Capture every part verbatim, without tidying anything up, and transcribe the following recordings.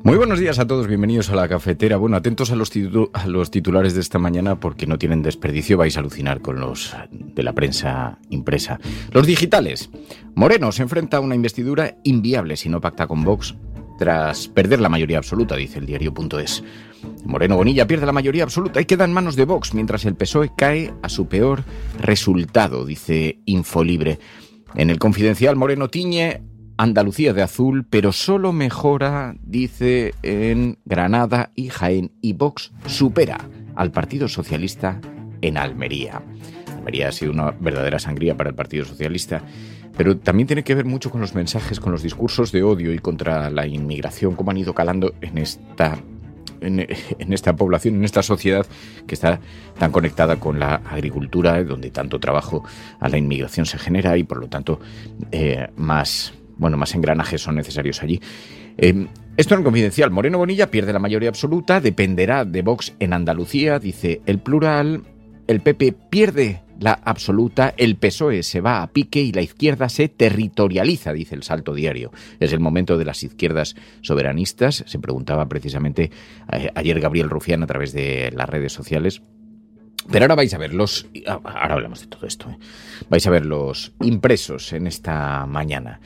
Muy buenos días a todos, bienvenidos a la cafetera. Bueno, atentos a los, titu- a los titulares de esta mañana porque no tienen desperdicio, vais a alucinar con los de la prensa impresa. Los digitales. Moreno se enfrenta a una investidura inviable si no pacta con Vox tras perder la mayoría absoluta, dice el diario.es. Moreno Bonilla pierde la mayoría absoluta y queda en manos de Vox, mientras el P S O E cae a su peor resultado, dice Infolibre. En el Confidencial, Moreno tiñe Andalucía de azul, pero solo mejora, dice, en Granada y Jaén, y Vox supera al Partido Socialista en Almería. Almería ha sido una verdadera sangría para el Partido Socialista, pero también tiene que ver mucho con los mensajes, con los discursos de odio y contra la inmigración, cómo han ido calando en esta, en, en esta población, en esta sociedad que está tan conectada con la agricultura, donde tanto trabajo a la inmigración se genera y, por lo tanto, eh, más... Bueno, más engranajes son necesarios allí. Eh, esto en el Confidencial. Moreno Bonilla pierde la mayoría absoluta, dependerá de Vox en Andalucía, dice El Plural. El P P pierde la absoluta, el P S O E se va a pique y la izquierda se territorializa, dice El Salto Diario. Es el momento de las izquierdas soberanistas. Se preguntaba precisamente eh, ayer Gabriel Rufián a través de las redes sociales. Pero ahora vais a ver los... Ahora hablamos de todo esto, ¿eh? Vais a ver los impresos en esta mañana.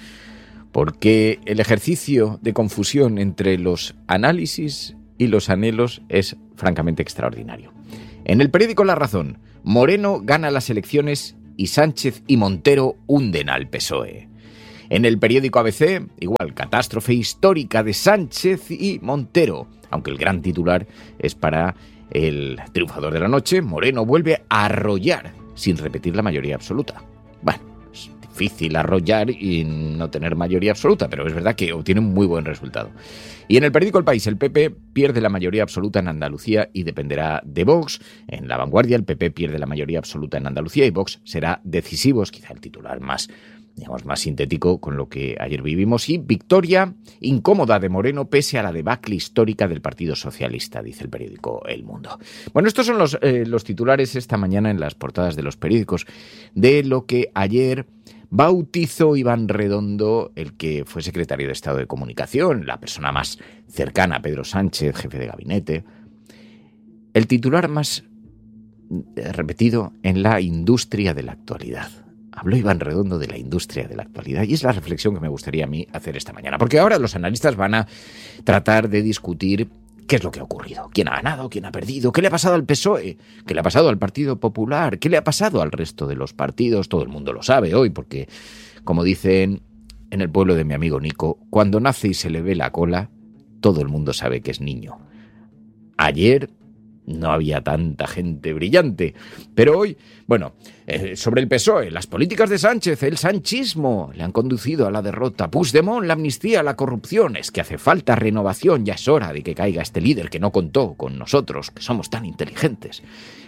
Porque el ejercicio de confusión entre los análisis y los anhelos es francamente extraordinario. En el periódico La Razón, Moreno gana las elecciones y Sánchez y Montero hunden al P S O E. En el periódico A B C, igual, catástrofe histórica de Sánchez y Montero, aunque el gran titular es para el triunfador de la noche. Moreno vuelve a arrollar sin repetir la mayoría absoluta. Bueno, es difícil arrollar y no tener mayoría absoluta, pero es verdad que obtiene un muy buen resultado. Y en el periódico El País, el P P pierde la mayoría absoluta en Andalucía y dependerá de Vox. En La Vanguardia, el P P pierde la mayoría absoluta en Andalucía y Vox será decisivo, es quizá el titular más, digamos, más sintético con lo que ayer vivimos. Y victoria incómoda de Moreno pese a la debacle histórica del Partido Socialista, dice el periódico El Mundo. Bueno, estos son los, eh, los titulares esta mañana en las portadas de los periódicos de lo que ayer bautizó Iván Redondo, el que fue secretario de Estado de Comunicación, la persona más cercana a Pedro Sánchez, jefe de gabinete. El titular más repetido en la industria de la actualidad. Habló Iván Redondo de la industria de la actualidad y es la reflexión que me gustaría a mí hacer esta mañana. Porque ahora los analistas van a tratar de discutir qué es lo que ha ocurrido, quién ha ganado, quién ha perdido, qué le ha pasado al P S O E, qué le ha pasado al Partido Popular, qué le ha pasado al resto de los partidos. Todo el mundo lo sabe hoy porque, como dicen en el pueblo de mi amigo Nico, cuando nace y se le ve la cola, todo el mundo sabe que es niño. Ayer no había tanta gente brillante. Pero hoy, bueno, eh, sobre el P S O E, las políticas de Sánchez, el sanchismo, le han conducido a la derrota. Puigdemont, la amnistía, la corrupción. Es que hace falta renovación, ya es hora de que caiga este líder que no contó con nosotros, que somos tan inteligentes.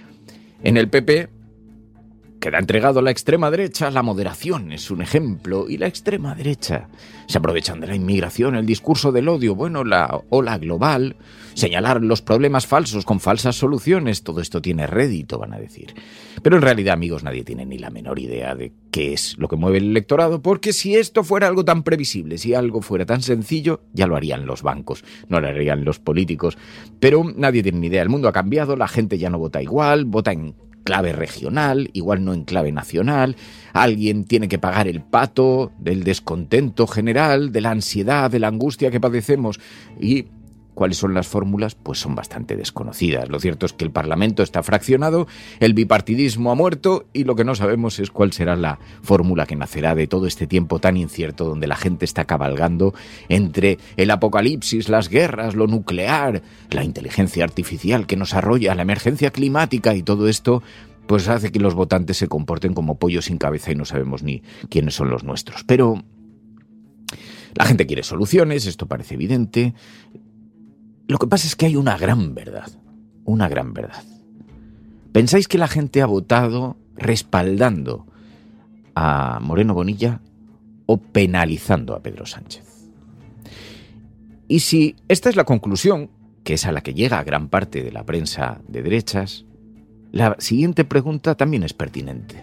En el P P queda entregado a la extrema derecha, la moderación es un ejemplo, y la extrema derecha se aprovechan de la inmigración, el discurso del odio, bueno, la ola global, señalar los problemas falsos con falsas soluciones, todo esto tiene rédito, van a decir. Pero en realidad, amigos, nadie tiene ni la menor idea de qué es lo que mueve el electorado, porque si esto fuera algo tan previsible, si algo fuera tan sencillo, ya lo harían los bancos, no lo harían los políticos. Pero nadie tiene ni idea, el mundo ha cambiado, la gente ya no vota igual, vota en clave regional, igual no en clave nacional. Alguien tiene que pagar el pato del descontento general, de la ansiedad, de la angustia que padecemos. ¿Y cuáles son las fórmulas? Pues son bastante desconocidas. Lo cierto es que el Parlamento está fraccionado, el bipartidismo ha muerto y lo que no sabemos es cuál será la fórmula que nacerá de todo este tiempo tan incierto donde la gente está cabalgando entre el apocalipsis, las guerras, lo nuclear, la inteligencia artificial que nos arrolla, la emergencia climática y todo esto, pues hace que los votantes se comporten como pollos sin cabeza y no sabemos ni quiénes son los nuestros. Pero la gente quiere soluciones, esto parece evidente. Lo que pasa es que hay una gran verdad, una gran verdad. ¿Pensáis que la gente ha votado respaldando a Moreno Bonilla o penalizando a Pedro Sánchez? Y si esta es la conclusión, que es a la que llega gran parte de la prensa de derechas, la siguiente pregunta también es pertinente.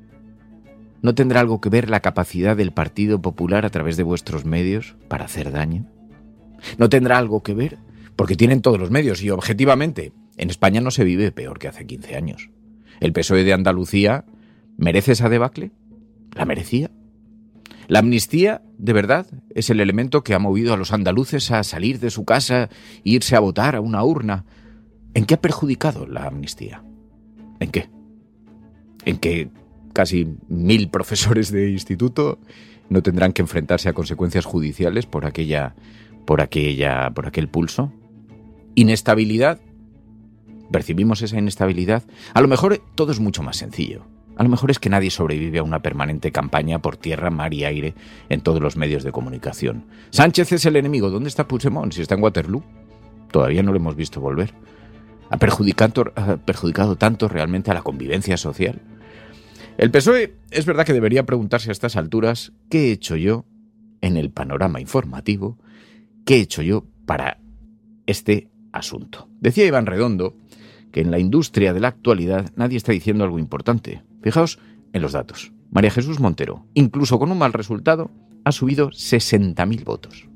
¿No tendrá algo que ver la capacidad del Partido Popular a través de vuestros medios para hacer daño? ¿No tendrá algo que ver? Porque tienen todos los medios y objetivamente en España no se vive peor que hace quince años. ¿El P S O E de Andalucía merece esa debacle? ¿La merecía? ¿La amnistía, de verdad, es el elemento que ha movido a los andaluces a salir de su casa e irse a votar a una urna? ¿En qué ha perjudicado la amnistía? ¿En qué? ¿En que casi mil profesores de instituto no tendrán que enfrentarse a consecuencias judiciales por aquella, por aquella, por aquel pulso? ¿Inestabilidad? ¿Percibimos esa inestabilidad? A lo mejor todo es mucho más sencillo. A lo mejor es que nadie sobrevive a una permanente campaña por tierra, mar y aire en todos los medios de comunicación. Sánchez es el enemigo. ¿Dónde está Puigdemont? Si está en Waterloo. Todavía no lo hemos visto volver. ¿Ha perjudicado, ha perjudicado tanto realmente a la convivencia social? El P S O E es verdad que debería preguntarse a estas alturas ¿qué he hecho yo en el panorama informativo? ¿Qué he hecho yo para este asunto? Decía Iván Redondo que en la industria de la actualidad nadie está diciendo algo importante. Fijaos en los datos. María Jesús Montero, incluso con un mal resultado, ha subido sesenta mil votos.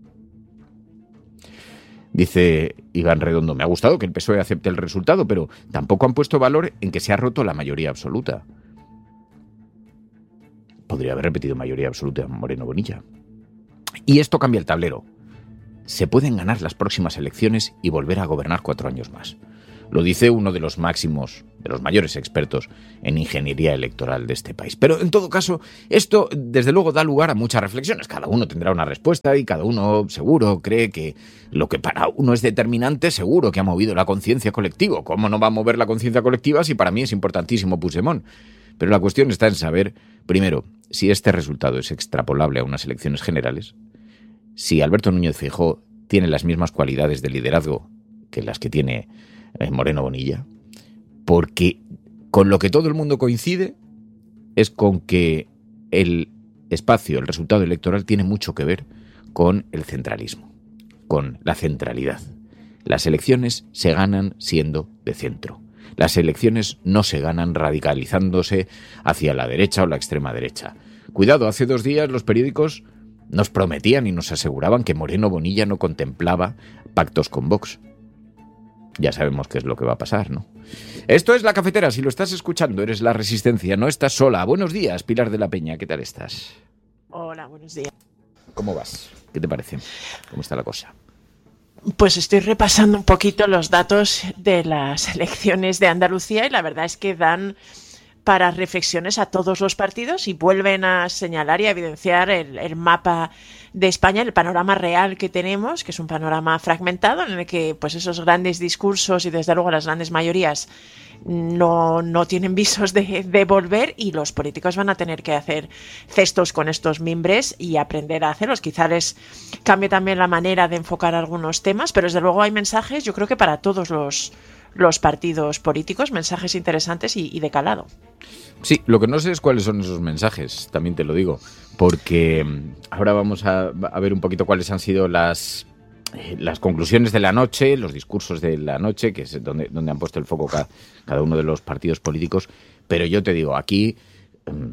Dice Iván Redondo, me ha gustado que el P S O E acepte el resultado, pero tampoco han puesto valor en que se ha roto la mayoría absoluta. Podría haber repetido mayoría absoluta Moreno Bonilla. Y esto cambia el tablero. Se pueden ganar las próximas elecciones y volver a gobernar cuatro años más. Lo dice uno de los máximos, de los mayores expertos en ingeniería electoral de este país. Pero en todo caso, esto desde luego da lugar a muchas reflexiones. Cada uno tendrá una respuesta y cada uno seguro cree que lo que para uno es determinante seguro que ha movido la conciencia colectiva. ¿Cómo no va a mover la conciencia colectiva si para mí es importantísimo Puigdemont? Pero la cuestión está en saber, primero, si este resultado es extrapolable a unas elecciones generales, si Alberto Núñez Feijóo tiene las mismas cualidades de liderazgo que las que tiene Moreno Bonilla, porque con lo que todo el mundo coincide es con que el espacio, el resultado electoral tiene mucho que ver con el centralismo, con la centralidad. Las elecciones se ganan siendo de centro. Las elecciones no se ganan radicalizándose hacia la derecha o la extrema derecha. Cuidado, hace dos días los periódicos nos prometían y nos aseguraban que Moreno Bonilla no contemplaba pactos con Vox. Ya sabemos qué es lo que va a pasar, ¿no? Esto es La Cafetera. Si lo estás escuchando, eres La Resistencia. No estás sola. Buenos días, Pilar de la Peña. ¿Qué tal estás? Hola, buenos días. ¿Cómo vas? ¿Qué te parece? ¿Cómo está la cosa? Pues estoy repasando un poquito los datos de las elecciones de Andalucía y la verdad es que dan para reflexiones a todos los partidos y vuelven a señalar y a evidenciar el, el mapa de España, el panorama real que tenemos, que es un panorama fragmentado en el que pues esos grandes discursos y desde luego las grandes mayorías no, no tienen visos de, de volver y los políticos van a tener que hacer cestos con estos mimbres y aprender a hacerlos. Quizá les cambie también la manera de enfocar algunos temas, pero desde luego hay mensajes, yo creo que para todos los los partidos políticos, mensajes interesantes y, y de calado. Sí, lo que no sé es cuáles son esos mensajes, también te lo digo, porque ahora vamos a, a ver un poquito cuáles han sido las, eh, las conclusiones de la noche, los discursos de la noche, que es donde, donde han puesto el foco cada, cada uno de los partidos políticos, pero yo te digo, aquí, um,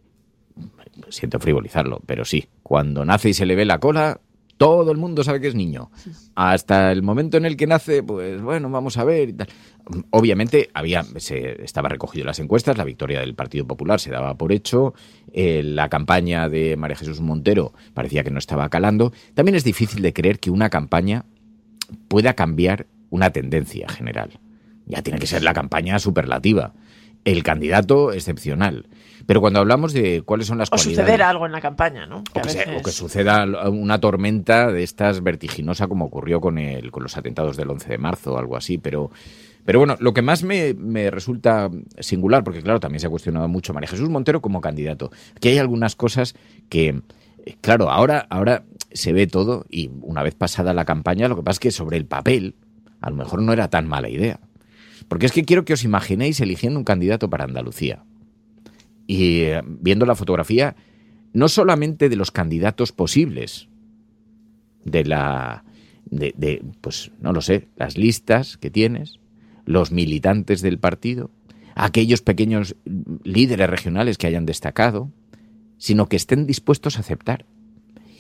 siento frivolizarlo, pero sí, cuando nace y se le ve la cola, todo el mundo sabe que es niño. Hasta el momento en el que nace, pues bueno, vamos a ver y tal. Obviamente había, se estaba recogido en las encuestas, la victoria del Partido Popular se daba por hecho, eh, la campaña de María Jesús Montero parecía que no estaba calando. También es difícil de creer que una campaña pueda cambiar una tendencia general. Ya tiene que ser la campaña superlativa. El candidato excepcional. Pero cuando hablamos de cuáles son las o cualidades... O suceder algo en la campaña, ¿no? Que o, que veces... se, o que suceda una tormenta de estas vertiginosa como ocurrió con, el, con los atentados del once de marzo o algo así. Pero, pero bueno, lo que más me, me resulta singular, porque claro, también se ha cuestionado mucho María Jesús Montero como candidato. Aquí hay algunas cosas que, claro, ahora, ahora se ve todo y una vez pasada la campaña, lo que pasa es que sobre el papel a lo mejor no era tan mala idea. Porque es que quiero que os imaginéis eligiendo un candidato para Andalucía y eh, viendo la fotografía no solamente de los candidatos posibles, de la, de, de, pues no lo sé, las listas que tienes, los militantes del partido, aquellos pequeños líderes regionales que hayan destacado, sino que estén dispuestos a aceptar.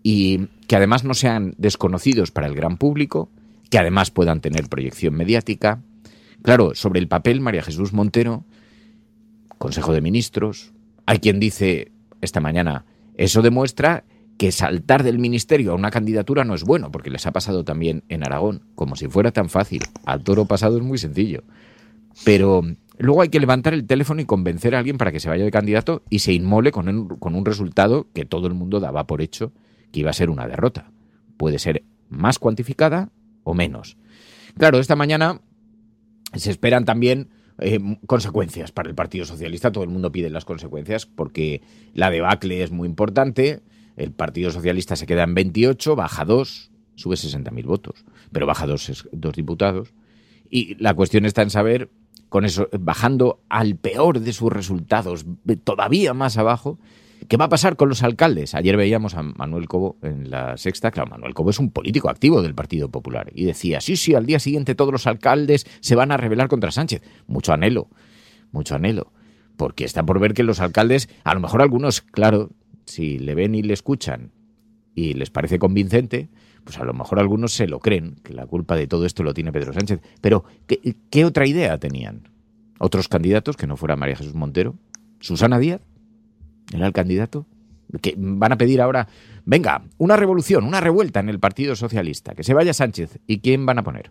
y que además no sean desconocidos para el gran público, que además puedan tener proyección mediática. Claro, sobre el papel, María Jesús Montero, Consejo de Ministros, hay quien dice esta mañana, eso demuestra que saltar del ministerio a una candidatura no es bueno, porque les ha pasado también en Aragón, como si fuera tan fácil. Al toro pasado es muy sencillo. Pero luego hay que levantar el teléfono y convencer a alguien para que se vaya de candidato y se inmole con un, con un resultado que todo el mundo daba por hecho que iba a ser una derrota. Puede ser más cuantificada o menos. Claro, esta mañana se esperan también eh, consecuencias para el Partido Socialista. Todo el mundo pide las consecuencias porque la debacle es muy importante. El Partido Socialista se queda en veintiocho, baja dos, sube sesenta mil votos, pero baja dos, dos diputados. Y la cuestión está en saber, con eso, bajando al peor de sus resultados, todavía más abajo, ¿qué va a pasar con los alcaldes? Ayer veíamos a Manuel Cobo en La Sexta. Claro, Manuel Cobo es un político activo del Partido Popular. Y decía, sí, sí, al día siguiente todos los alcaldes se van a rebelar contra Sánchez. Mucho anhelo, mucho anhelo. Porque está por ver que los alcaldes, a lo mejor algunos, claro, si le ven y le escuchan y les parece convincente, pues a lo mejor algunos se lo creen, que la culpa de todo esto lo tiene Pedro Sánchez. Pero, ¿qué, qué otra idea tenían? ¿Otros candidatos que no fuera María Jesús Montero? ¿Susana Díaz? ¿Era el candidato? Que van a pedir ahora, venga, una revolución, una revuelta en el Partido Socialista, que se vaya Sánchez. ¿Y quién van a poner?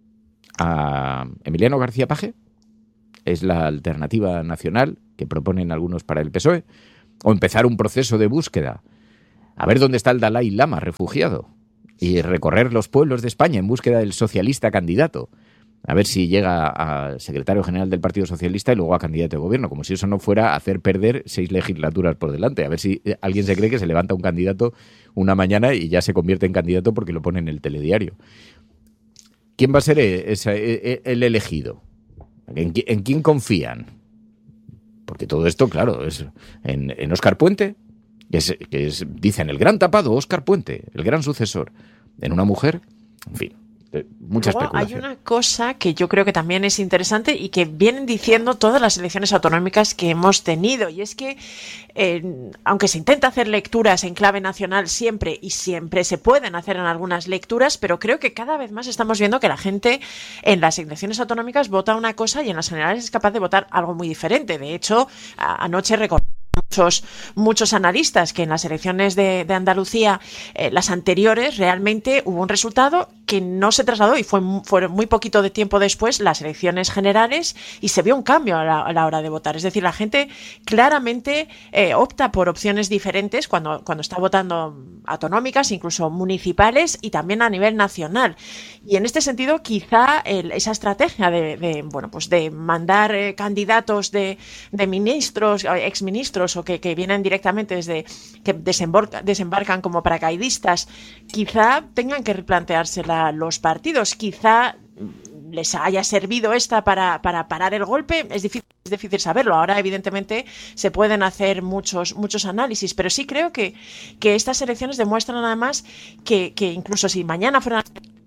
¿A Emiliano García Paje? ¿Es la alternativa nacional que proponen algunos para el P S O E? ¿O empezar un proceso de búsqueda? A ver dónde está el Dalai Lama refugiado. Y recorrer los pueblos de España en búsqueda del socialista candidato. A ver si llega a secretario general del Partido Socialista y luego a candidato de gobierno, como si eso no fuera hacer perder seis legislaturas por delante. A ver si alguien se cree que se levanta un candidato una mañana y ya se convierte en candidato porque lo pone en el telediario. ¿Quién va a ser ese, el elegido? ¿En, en quién confían? Porque todo esto, claro, es en, en Óscar Puente, que es, que es, dicen, el gran tapado, Óscar Puente, el gran sucesor. En una mujer, en fin. Mucha Luego especulación. Hay una cosa que yo creo que también es interesante y que vienen diciendo todas las elecciones autonómicas que hemos tenido, y es que eh, aunque se intenta hacer lecturas en clave nacional siempre, y siempre se pueden hacer en algunas lecturas, pero creo que cada vez más estamos viendo que la gente en las elecciones autonómicas vota una cosa y en las generales es capaz de votar algo muy diferente. De hecho, a, anoche recordé Muchos, muchos analistas que en las elecciones de, de Andalucía, eh, las anteriores, realmente hubo un resultado que no se trasladó y fue, fue muy poquito de tiempo después las elecciones generales y se vio un cambio a la, a la hora de votar. Es decir, la gente claramente eh, opta por opciones diferentes cuando, cuando está votando autonómicas, incluso municipales y también a nivel nacional. Y en este sentido, quizá el, esa estrategia de, de, bueno, pues de mandar eh, candidatos de, de ministros, exministros, o que, que vienen directamente desde que desembarcan, desembarcan como paracaidistas, quizá tengan que replanteársela los partidos, quizá les haya servido esta para, para parar el golpe. Es difícil, es difícil saberlo. Ahora, evidentemente, se pueden hacer muchos, muchos análisis, pero sí creo que, que estas elecciones demuestran además que, que incluso si mañana fueran,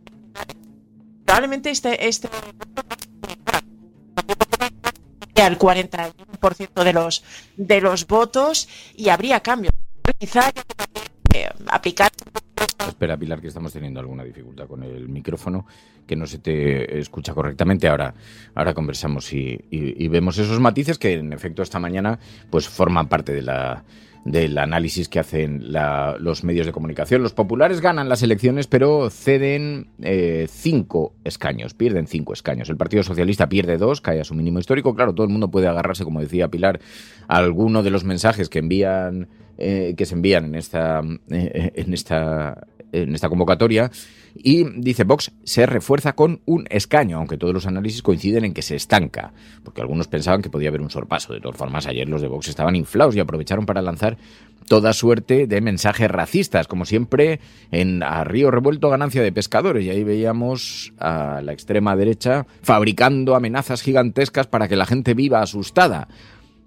probablemente este, este al cuarenta por ciento de los de los votos y habría cambios. Quizá eh, aplicar. Espera, Pilar, que estamos teniendo alguna dificultad con el micrófono, que no se te escucha correctamente. Ahora, ahora conversamos y, y, y vemos esos matices que, en efecto, esta mañana pues forman parte de la del análisis que hacen la, los medios de comunicación. Los populares ganan las elecciones, pero ceden eh, cinco escaños, pierden cinco escaños. El Partido Socialista pierde dos, cae a su mínimo histórico. Claro, todo el mundo puede agarrarse, como decía Pilar, a alguno de los mensajes que envían, eh, que se envían en esta, eh, en esta, en esta convocatoria. Y dice, Vox se refuerza con un escaño, aunque todos los análisis coinciden en que se estanca, porque algunos pensaban que podía haber un sorpaso. De todas formas, ayer los de Vox estaban inflados y aprovecharon para lanzar toda suerte de mensajes racistas, como siempre, en a río revuelto ganancia de pescadores. Y ahí veíamos a la extrema derecha fabricando amenazas gigantescas para que la gente viva asustada.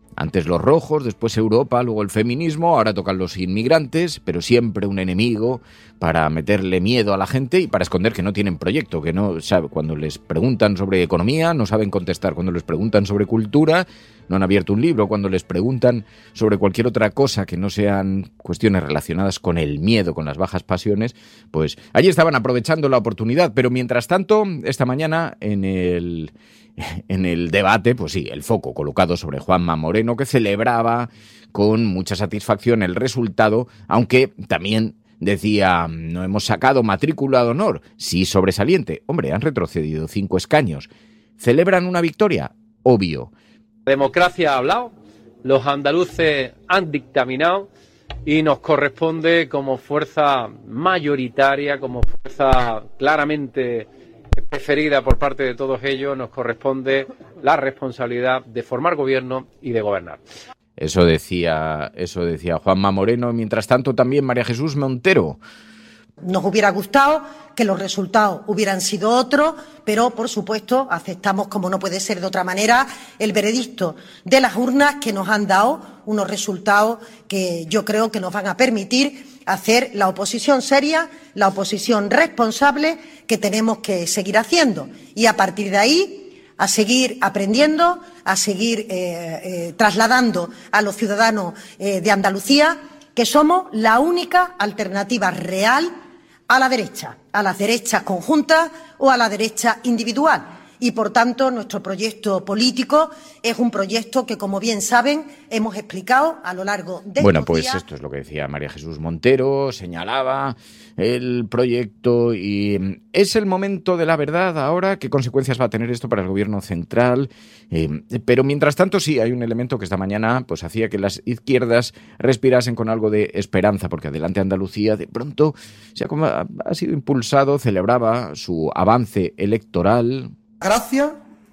Antes los rojos, después Europa, luego el feminismo, ahora tocan los inmigrantes, pero siempre un enemigo para meterle miedo a la gente y para esconder que no tienen proyecto, que no sabe. Cuando les preguntan sobre economía no saben contestar, cuando les preguntan sobre cultura no han abierto un libro, cuando les preguntan sobre cualquier otra cosa que no sean cuestiones relacionadas con el miedo, con las bajas pasiones, pues allí estaban aprovechando la oportunidad. Pero mientras tanto, esta mañana en el... En el debate, pues sí, el foco colocado sobre Juanma Moreno, que celebraba con mucha satisfacción el resultado, aunque también decía, no hemos sacado matrícula de honor, sí sobresaliente. Hombre, han retrocedido cinco escaños. ¿Celebran una victoria? Obvio. La democracia ha hablado, los andaluces han dictaminado y nos corresponde como fuerza mayoritaria, como fuerza claramente preferida por parte de todos ellos, nos corresponde la responsabilidad de formar gobierno y de gobernar. Eso decía, eso decía Juanma Moreno. Mientras tanto, también María Jesús Montero. Nos hubiera gustado que los resultados hubieran sido otros, pero por supuesto aceptamos, como no puede ser de otra manera, el veredicto de las urnas, que nos han dado unos resultados que yo creo que nos van a permitir hacer la oposición seria, la oposición responsable que tenemos que seguir haciendo. Y a partir de ahí, a seguir aprendiendo, a seguir eh, eh, trasladando a los ciudadanos eh, de Andalucía que somos la única alternativa real a la derecha, a las derechas conjuntas o a la derecha individual. Y, por tanto, nuestro proyecto político es un proyecto que, como bien saben, hemos explicado a lo largo de Bueno, estos pues días. esto es lo que decía María Jesús Montero, señalaba el proyecto y es el momento de la verdad ahora. ¿Qué consecuencias va a tener esto para el gobierno central? Eh, pero, mientras tanto, sí, hay un elemento que esta mañana pues hacía que las izquierdas respirasen con algo de esperanza, porque Adelante Andalucía, de pronto, se ha, ha sido impulsado, celebraba su avance electoral. Gracias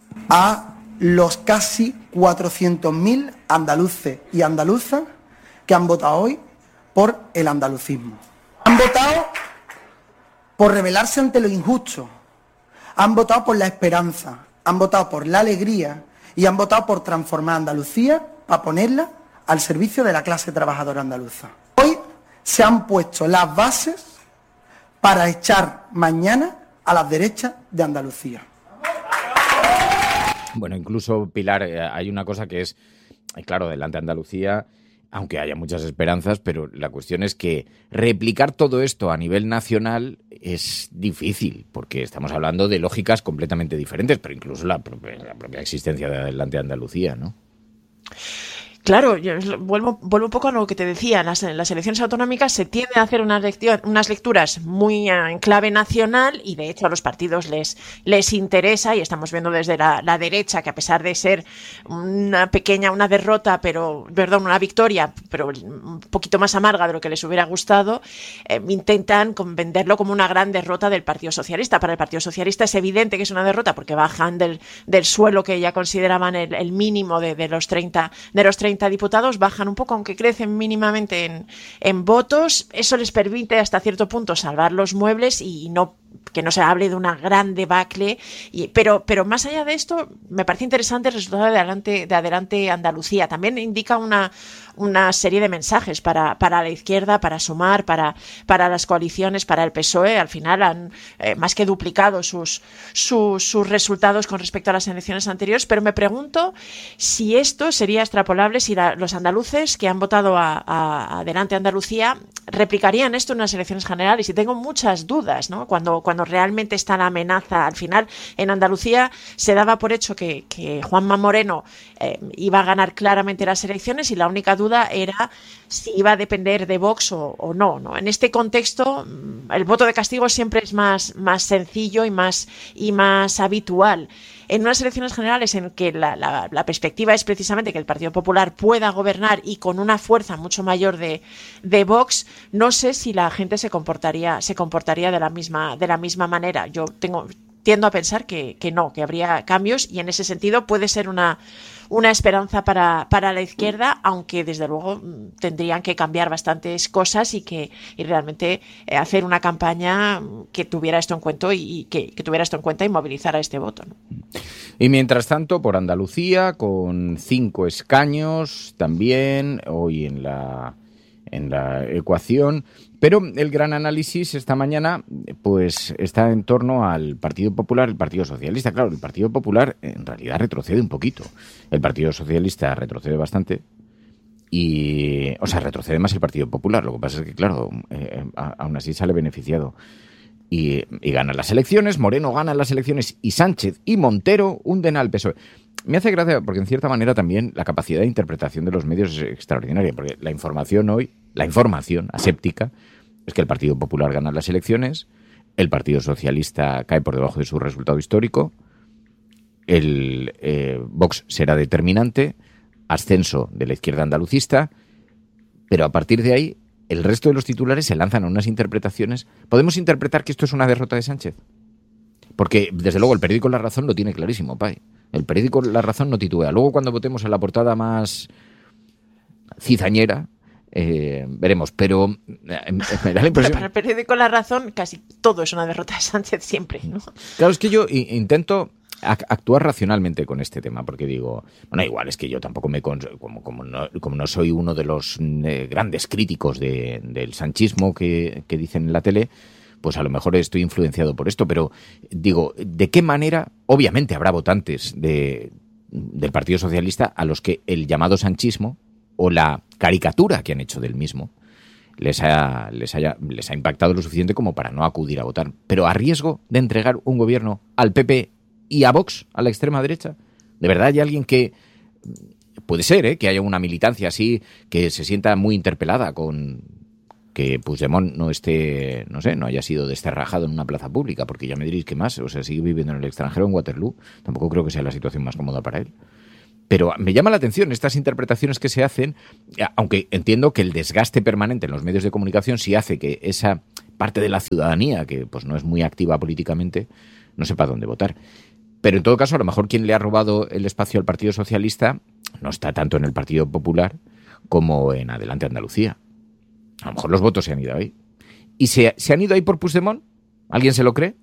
a los casi cuatrocientos mil andaluces y andaluzas que han votado hoy por el andalucismo. Han votado por rebelarse ante lo injusto, han votado por la esperanza, han votado por la alegría y han votado por transformar Andalucía para ponerla al servicio de la clase trabajadora andaluza. Hoy se han puesto las bases para echar mañana a las derechas de Andalucía. Bueno, incluso, Pilar, hay una cosa que es, claro, Adelante Andalucía, aunque haya muchas esperanzas, pero la cuestión es que replicar todo esto a nivel nacional es difícil, porque estamos hablando de lógicas completamente diferentes, pero incluso la propia, la propia existencia de Adelante Andalucía, ¿no? Claro, yo vuelvo, vuelvo un poco a lo que te decía, en las, en las elecciones autonómicas se tiende a hacer unas, lección, unas lecturas muy en clave nacional y de hecho a los partidos les, les interesa, y estamos viendo desde la, la derecha que a pesar de ser una pequeña, una derrota, pero, perdón, una victoria, pero un poquito más amarga de lo que les hubiera gustado, eh, intentan venderlo como una gran derrota del Partido Socialista. Para el Partido Socialista es evidente que es una derrota porque bajan del, del suelo que ya consideraban el, el mínimo de, de los treinta, de los treinta diputados, bajan un poco, aunque crecen mínimamente en, en votos. Eso les permite hasta cierto punto salvar los muebles y no que no se hable de una gran debacle, y, pero, pero más allá de esto, me parece interesante el resultado de Adelante, de Adelante Andalucía. También indica una, una serie de mensajes para, para la izquierda, para Sumar, para, para las coaliciones, para el P S O E. Al final han eh, más que duplicado sus, sus, sus resultados con respecto a las elecciones anteriores, pero me pregunto si esto sería extrapolable, si la, los andaluces que han votado a, a Adelante Andalucía replicarían esto en unas elecciones generales, y tengo muchas dudas, ¿no? Cuando, cuando realmente está la amenaza. Al final, en Andalucía se daba por hecho que, que Juanma Moreno eh, iba a ganar claramente las elecciones y la única duda era si iba a depender de Vox o, o no, ¿no? En este contexto, el voto de castigo siempre es más, más sencillo y más, y más habitual. En unas elecciones generales en que la, la, la perspectiva es precisamente que el Partido Popular pueda gobernar y con una fuerza mucho mayor de, de Vox, no sé si la gente se comportaría, se comportaría de la misma, de la misma manera. Yo tengo tiendo a pensar que, que no, que habría cambios y en ese sentido puede ser una, una esperanza para, para la izquierda, aunque desde luego tendrían que cambiar bastantes cosas y que y realmente eh, hacer una campaña que tuviera esto en cuenta y, y que, que tuviera esto en cuenta y movilizara este voto, ¿no? Y mientras tanto, por Andalucía, con cinco escaños también, hoy en la, en la ecuación. Pero el gran análisis esta mañana pues está en torno al Partido Popular, el Partido Socialista. Claro, el Partido Popular en realidad retrocede un poquito. El Partido Socialista retrocede bastante. Y, o sea, retrocede más el Partido Popular. Lo que pasa es que, claro, eh, aún así sale beneficiado. Y, y gana las elecciones, Moreno gana las elecciones y Sánchez y Montero hunden al P S O E. Me hace gracia porque, en cierta manera, también la capacidad de interpretación de los medios es extraordinaria. Porque la información hoy, la información aséptica, es que el Partido Popular gana las elecciones, el Partido Socialista cae por debajo de su resultado histórico, el eh, Vox será determinante, ascenso de la izquierda andalucista, pero a partir de ahí el resto de los titulares se lanzan a unas interpretaciones. ¿Podemos interpretar que esto es una derrota de Sánchez? Porque, desde luego, el periódico La Razón lo tiene clarísimo, Pai. El periódico La Razón no titubea. Luego, cuando votemos en la portada más cizañera, eh, veremos. Pero eh, me da la impresión... Para el periódico La Razón, casi todo es una derrota de Sánchez siempre, ¿no? Claro, es que yo intento actuar racionalmente con este tema, porque digo, bueno, igual es que yo tampoco me como, como, no, como no soy uno de los eh, grandes críticos de, del sanchismo que, que dicen en la tele, pues a lo mejor estoy influenciado por esto, pero digo, ¿de qué manera? Obviamente habrá votantes de, del Partido Socialista a los que el llamado sanchismo o la caricatura que han hecho del mismo les ha, les haya, les ha impactado lo suficiente como para no acudir a votar, pero a riesgo de entregar un gobierno al P P y a Vox, a la extrema derecha. ¿De verdad hay alguien que... Puede ser, ¿eh?, que haya una militancia así que se sienta muy interpelada con que Puigdemont no esté, no sé, no haya sido desterrajado en una plaza pública, porque ya me diréis qué más, o sea, sigue viviendo en el extranjero, en Waterloo. Tampoco creo que sea la situación más cómoda para él. Pero me llama la atención estas interpretaciones que se hacen, aunque entiendo que el desgaste permanente en los medios de comunicación sí hace que esa parte de la ciudadanía, que pues no es muy activa políticamente, no sepa dónde votar. Pero en todo caso, a lo mejor quien le ha robado el espacio al Partido Socialista no está tanto en el Partido Popular como en Adelante Andalucía. A lo mejor los votos se han ido ahí. ¿Y se, se han ido ahí por Puigdemont? ¿Alguien se lo cree?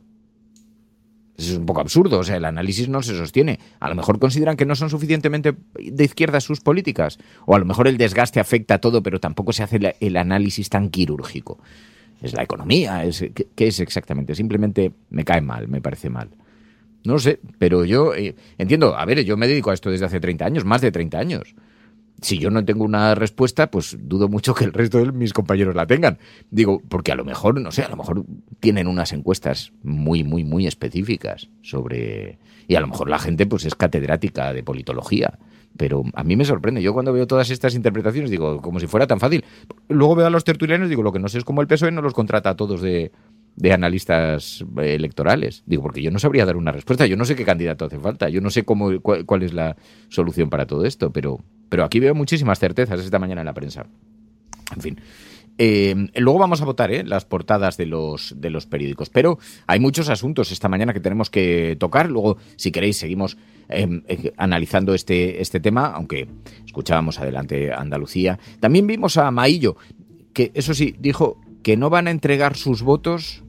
Eso es un poco absurdo, o sea, el análisis no se sostiene. A lo mejor consideran que no son suficientemente de izquierda sus políticas, o a lo mejor el desgaste afecta a todo, pero tampoco se hace el, el análisis tan quirúrgico. Es la economía, es, ¿qué, qué es exactamente? Simplemente me cae mal, me parece mal. No lo sé, pero yo eh, entiendo, a ver, yo me dedico a esto desde hace treinta años, más de treinta años. Si yo no tengo una respuesta, pues dudo mucho que el resto de mis compañeros la tengan. Digo, porque a lo mejor, no sé, a lo mejor tienen unas encuestas muy, muy, muy específicas sobre... Y a lo mejor la gente pues es catedrática de politología. Pero a mí me sorprende. Yo cuando veo todas estas interpretaciones digo, como si fuera tan fácil. Luego veo a los tertulianos y digo, lo que no sé es cómo el P S O E no los contrata a todos de... de analistas electorales. Digo, porque yo no sabría dar una respuesta. Yo no sé qué candidato hace falta. Yo no sé cómo cuál, cuál es la solución para todo esto. Pero, pero aquí veo muchísimas certezas esta mañana en la prensa. En fin. Eh, luego vamos a votar ¿eh? las portadas de los, de los periódicos. Pero hay muchos asuntos esta mañana que tenemos que tocar. Luego, si queréis, seguimos eh, eh, analizando este, este tema, aunque escuchábamos Adelante Andalucía. También vimos a Maillo, que eso sí, dijo que no van a entregar sus votos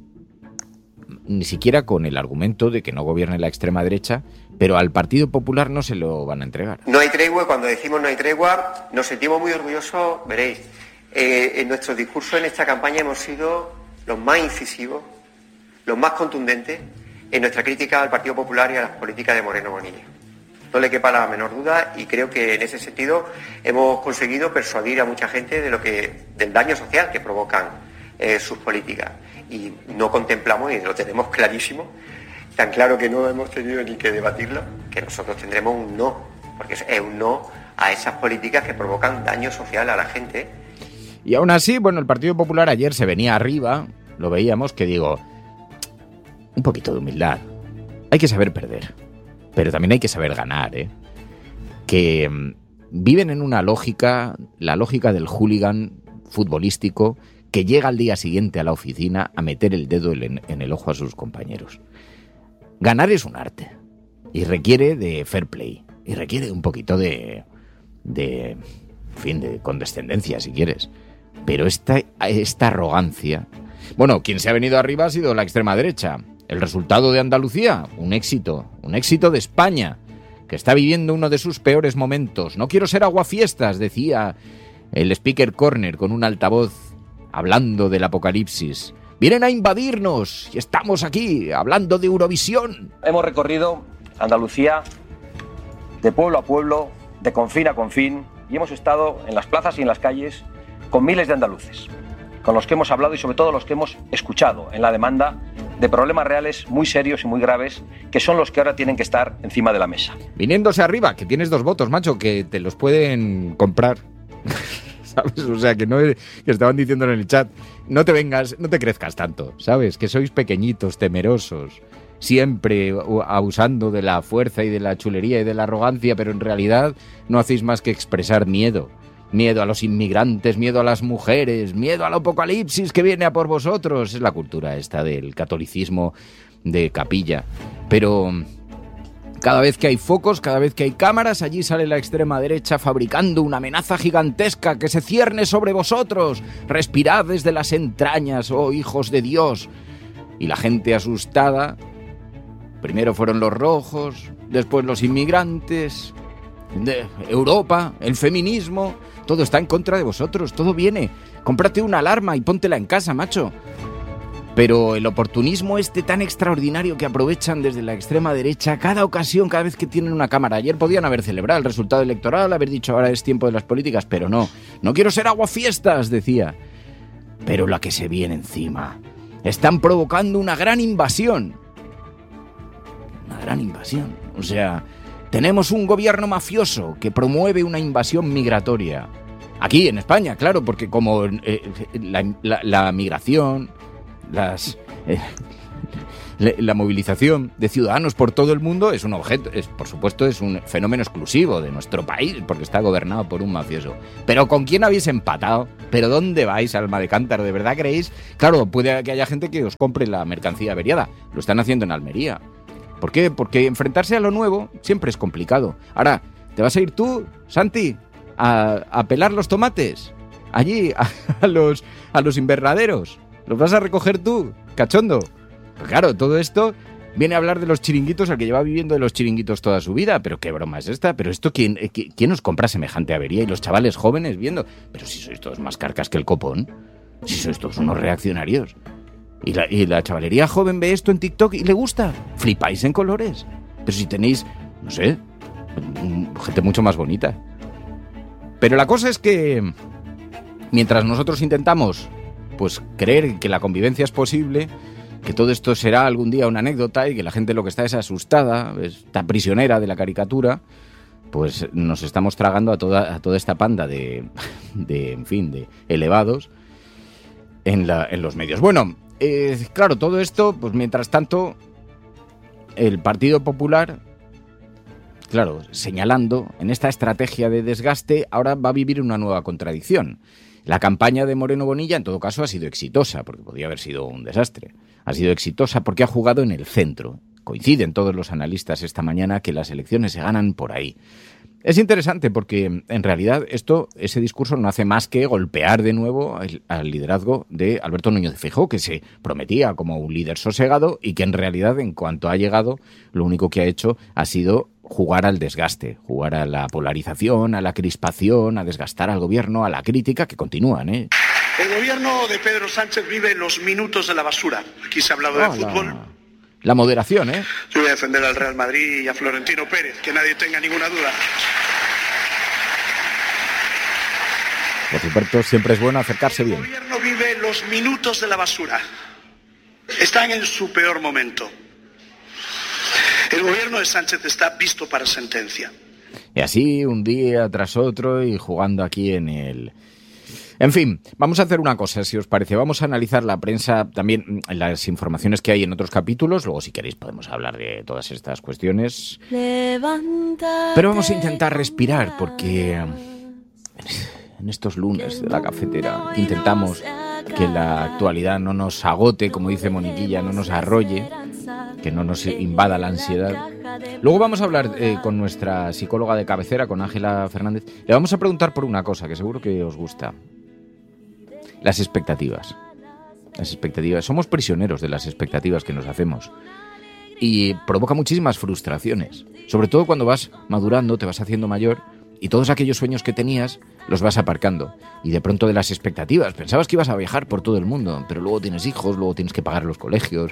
ni siquiera con el argumento de que no gobierne la extrema derecha, pero al Partido Popular no se lo van a entregar. No hay tregua, cuando decimos no hay tregua, nos sentimos muy orgullosos, veréis. Eh, en nuestro discurso en esta campaña hemos sido los más incisivos, los más contundentes en nuestra crítica al Partido Popular y a las políticas de Moreno Bonilla. No le quepa la menor duda y creo que en ese sentido hemos conseguido persuadir a mucha gente de lo que, del daño social que provocan eh, sus políticas. Y no contemplamos, y lo tenemos clarísimo, tan claro que no hemos tenido ni que debatirlo, que nosotros tendremos un no, porque es un no a esas políticas que provocan daño social a la gente. Y aún así, bueno, el Partido Popular ayer se venía arriba, lo veíamos, que digo, un poquito de humildad. Hay que saber perder, pero también hay que saber ganar, ¿eh? Que mmm, viven en una lógica, la lógica del hooligan futbolístico, que llega al día siguiente a la oficina a meter el dedo en, en el ojo a sus compañeros. Ganar es un arte y requiere de fair play y requiere un poquito de, de, en fin, de condescendencia, si quieres. Pero esta, esta arrogancia... Bueno, quien se ha venido arriba ha sido la extrema derecha. El resultado de Andalucía, un éxito, un éxito de España, que está viviendo uno de sus peores momentos. No quiero ser aguafiestas, decía el speaker corner con un altavoz hablando del apocalipsis. Vienen a invadirnos y estamos aquí hablando de Eurovisión. Hemos recorrido Andalucía de pueblo a pueblo, de confín a confín, y hemos estado en las plazas y en las calles con miles de andaluces, con los que hemos hablado y sobre todo los que hemos escuchado en la demanda de problemas reales muy serios y muy graves, que son los que ahora tienen que estar encima de la mesa. Viniéndose arriba, que tienes dos votos, macho, que te los pueden comprar. ¿Sabes? O sea, que no que estaban diciendo en el chat, no te vengas, no te crezcas tanto, ¿sabes? Que sois pequeñitos, temerosos, siempre abusando de la fuerza y de la chulería y de la arrogancia, pero en realidad no hacéis más que expresar miedo. Miedo a los inmigrantes, miedo a las mujeres, miedo al apocalipsis que viene a por vosotros. Es la cultura esta del catolicismo de capilla. Pero cada vez que hay focos, cada vez que hay cámaras, allí sale la extrema derecha fabricando una amenaza gigantesca que se cierne sobre vosotros. Respirad desde las entrañas, oh hijos de Dios. Y la gente asustada, primero fueron los rojos, después los inmigrantes, de Europa, el feminismo... Todo está en contra de vosotros, todo viene. Cómprate una alarma y póntela en casa, macho. Pero el oportunismo este tan extraordinario que aprovechan desde la extrema derecha cada ocasión, cada vez que tienen una cámara. Ayer podían haber celebrado el resultado electoral, haber dicho ahora es tiempo de las políticas, pero no. No quiero ser aguafiestas, decía. Pero la que se viene encima. Están provocando una gran invasión. Una gran invasión. O sea... Tenemos un gobierno mafioso que promueve una invasión migratoria. Aquí, en España, claro, porque como eh, la, la, la migración, las, eh, la, la movilización de ciudadanos por todo el mundo es un objeto, es, por supuesto, es un fenómeno exclusivo de nuestro país, porque está gobernado por un mafioso. Pero ¿con quién habéis empatado? ¿Pero dónde vais, alma de cántaro? ¿De verdad creéis? Claro, puede que haya gente que os compre la mercancía averiada. Lo están haciendo en Almería. ¿Por qué? Porque enfrentarse a lo nuevo siempre es complicado. Ahora, ¿te vas a ir tú, Santi, a, a pelar los tomates? Allí, a, a, los, a los invernaderos. ¿Los vas a recoger tú, cachondo? Pues claro, todo esto viene a hablar de los chiringuitos, al que lleva viviendo de los chiringuitos toda su vida. ¿Pero qué broma es esta? ¿Pero esto quién, quién os compra semejante avería? Y los chavales jóvenes viendo... Pero si sois todos más carcas que el copón. Si sois todos unos reaccionarios. Y la, y la chavalería joven ve esto en TikTok y le gusta. Flipáis en colores. Pero si tenéis, no sé, gente mucho más bonita. Pero la cosa es que mientras nosotros intentamos pues creer que la convivencia es posible, que todo esto será algún día una anécdota y que la gente lo que está es asustada, está prisionera de la caricatura, pues nos estamos tragando a toda, a toda esta panda de, de, en fin, de elevados en, la, en los medios. Bueno... Eh, claro, todo esto, pues mientras tanto, el Partido Popular, claro, señalando en esta estrategia de desgaste, ahora va a vivir una nueva contradicción. La campaña de Moreno Bonilla, en todo caso, ha sido exitosa, porque podría haber sido un desastre. Ha sido exitosa porque ha jugado en el centro. Coinciden todos los analistas esta mañana que las elecciones se ganan por ahí. Es interesante porque, en realidad, esto, ese discurso no hace más que golpear de nuevo el, al liderazgo de Alberto Núñez de Feijóo, que se prometía como un líder sosegado y que, en realidad, en cuanto ha llegado, lo único que ha hecho ha sido jugar al desgaste, jugar a la polarización, a la crispación, a desgastar al gobierno, a la crítica, que continúan, ¿eh? El gobierno de Pedro Sánchez vive los minutos de la basura. Aquí se ha hablado oh, de fútbol. La, la moderación, ¿eh? Yo voy a defender al Real Madrid y a Florentino Pérez, que nadie tenga ninguna duda. Por supuesto, siempre es bueno acercarse bien. El gobierno vive los minutos de la basura. Están en su peor momento. El gobierno de Sánchez está visto para sentencia. Y así, un día tras otro, y jugando aquí en el... En fin, vamos a hacer una cosa, si os parece. Vamos a analizar la prensa, también las informaciones que hay en otros capítulos. Luego, si queréis, podemos hablar de todas estas cuestiones. Levántate. Pero vamos a intentar respirar, porque en estos lunes de la cafetera intentamos que la actualidad no nos agote, como dice Moniquilla, no nos arrolle. que no nos invada la ansiedad. Luego vamos a hablar eh, con nuestra psicóloga de cabecera, con Ángela Fernández. Le vamos a preguntar por una cosa que seguro que os gusta. Las expectativas. Las expectativas. Somos prisioneros de las expectativas que nos hacemos. Y provoca muchísimas frustraciones. Sobre todo cuando vas madurando, te vas haciendo mayor y todos aquellos sueños que tenías los vas aparcando. Y de pronto de las expectativas, pensabas que ibas a viajar por todo el mundo, pero luego tienes hijos, luego tienes que pagar los colegios.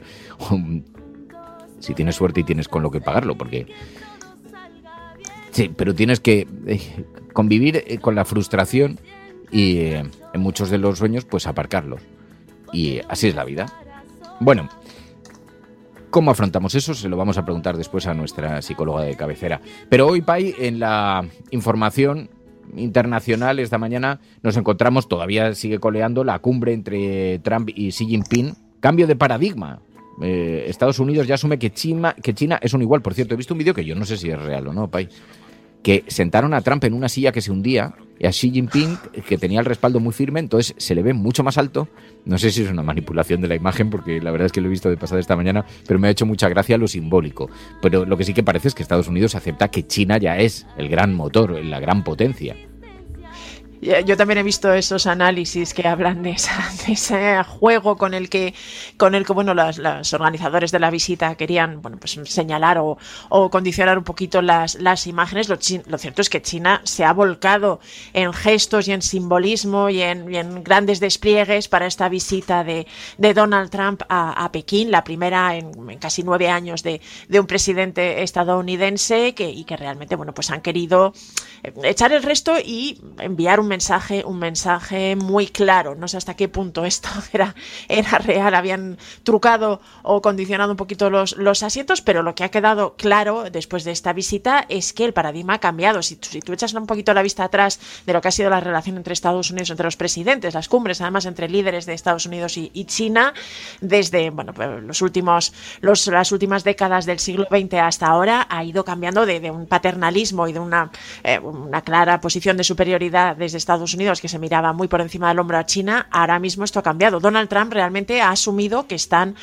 Si tienes suerte y tienes con lo que pagarlo, porque... Sí, pero tienes que eh, convivir eh, con la frustración y eh, en muchos de los sueños, pues aparcarlos. Y así es la vida. Bueno, ¿cómo afrontamos eso? Se lo vamos a preguntar después a nuestra psicóloga de cabecera. Pero hoy, Pai, en la información internacional, esta mañana nos encontramos, todavía sigue coleando, la cumbre entre Trump y Xi Jinping. Cambio de paradigma. Eh, Estados Unidos ya asume que China, que China es un igual. Por cierto, he visto un vídeo que yo no sé si es real o no, Pai, que sentaron a Trump en una silla que se hundía y a Xi Jinping, que tenía el respaldo muy firme, entonces se le ve mucho más alto. No sé si es una manipulación de la imagen, porque la verdad es que lo he visto de pasada esta mañana, pero me ha hecho mucha gracia lo simbólico. Pero lo que sí que parece es que Estados Unidos acepta que China ya es el gran motor, la gran potencia. Yo también he visto esos análisis que hablan de, esa, de ese juego con el que, con el que bueno, los, los organizadores de la visita querían, bueno, pues señalar o, o condicionar un poquito las, las imágenes. Lo, lo cierto es que China se ha volcado en gestos y en simbolismo y en, y en grandes despliegues para esta visita de, de Donald Trump a, a Pekín, la primera en, en casi nueve años de, de un presidente estadounidense que, y que realmente, bueno, pues han querido echar el resto y enviar un mensaje, un mensaje muy claro. No sé hasta qué punto esto era, era real, habían trucado o condicionado un poquito los, los asientos, pero lo que ha quedado claro después de esta visita es que el paradigma ha cambiado. Si tú, si tú echas un poquito la vista atrás de lo que ha sido la relación entre Estados Unidos, entre los presidentes, las cumbres, además entre líderes de Estados Unidos y, y China, desde bueno, pues los últimos, los, las últimas décadas del siglo veinte hasta ahora, ha ido cambiando de, de un paternalismo y de una, eh, una clara posición de superioridad desde Estados Unidos, que se miraba muy por encima del hombro a China. Ahora mismo esto ha cambiado. Donald Trump realmente ha asumido que están